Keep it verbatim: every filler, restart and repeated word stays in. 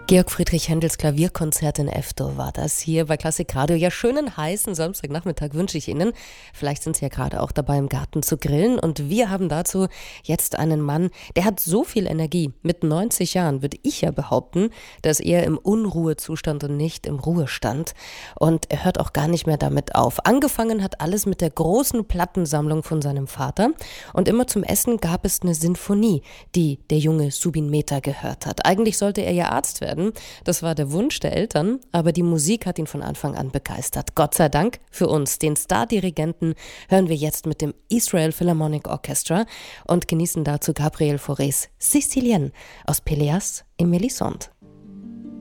Georg Friedrich Händels Klavierkonzert in F-Dur war das hier bei Klassik Radio. Ja, schönen heißen Samstagnachmittag wünsche ich Ihnen. Vielleicht sind Sie ja gerade auch dabei, im Garten zu grillen. Und wir haben dazu jetzt einen Mann, der hat so viel Energie. Mit neunzig Jahren würde ich ja behaupten, dass er im Unruhezustand und nicht im Ruhestand. Und er hört auch gar nicht mehr damit auf. Angefangen hat alles mit der großen Plattensammlung von seinem Vater. Und immer zum Essen gab es eine Sinfonie, die der junge Zubin Mehta gehört hat. Eigentlich sollte er ja Arzt werden. Das war der Wunsch der Eltern, aber die Musik hat ihn von Anfang an begeistert. Gott sei Dank für uns. Den Stardirigenten hören wir jetzt mit dem Israel Philharmonic Orchestra und genießen dazu Gabriel Faurés Sicilienne aus Pelléas et Mélisande.